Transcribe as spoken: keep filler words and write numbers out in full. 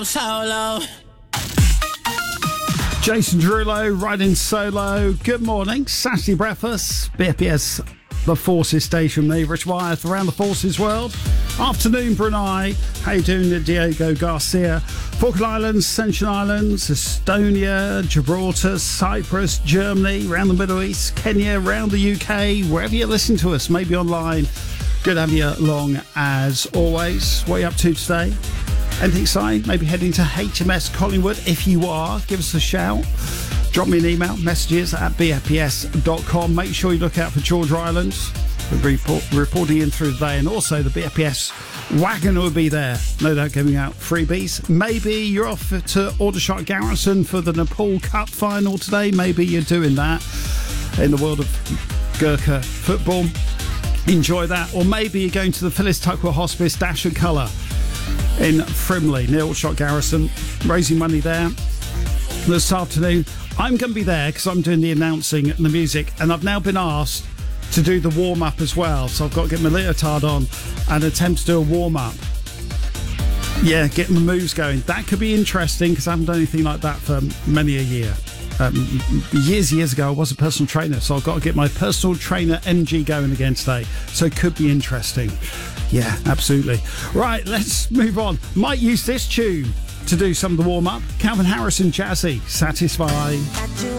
Solo. Jason Derulo riding solo. Good morning, Saturday breakfast. B F P S, the Forces station. Me, Rich Wyeth, around the Forces world. Afternoon, Brunei. How you doing, Diego Garcia? Falkland Islands, Ascension Islands, Estonia, Gibraltar, Cyprus, Germany, around the Middle East, Kenya, around the U K, wherever you listen to us, maybe online. Good to have you along as always. What are you up to today? Anything exciting? Maybe heading to H M S Collingwood. If you are, give us a shout. Drop me an email, messages at b f p s dot com. Make sure you look out for George Islands. We'll be report, reporting in through the day. And also the B F P S wagon will be there. No doubt giving out freebies. Maybe you're off to Aldershot Garrison for the Nepal Cup final today. Maybe you're doing that in the world of Gurkha football. Enjoy that. Or maybe you're going to the Phyllis Tuckwell Hospice Dash of Colour in Frimley, near Aldershot Garrison, raising money there this afternoon. I'm going to be there because I'm doing the announcing and the music, and I've now been asked to do the warm-up as well, so I've got to get my leotard on and attempt to do a warm-up. Yeah, getting the moves going. That could be interesting because I haven't done anything like that for many a year. Um, years years ago I was a personal trainer, so I've got to get my personal trainer M G going again today, so it could be interesting. Yeah, absolutely. Right, let's move on. Might use this tune to do some of the warm-up. Calvin Harris and Jazzy, Satisfy.